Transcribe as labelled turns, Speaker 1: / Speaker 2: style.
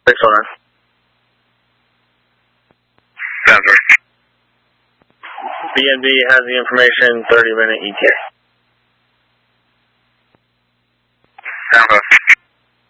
Speaker 1: 609.
Speaker 2: Denver.
Speaker 1: BNB has the information, 30-minute ETA.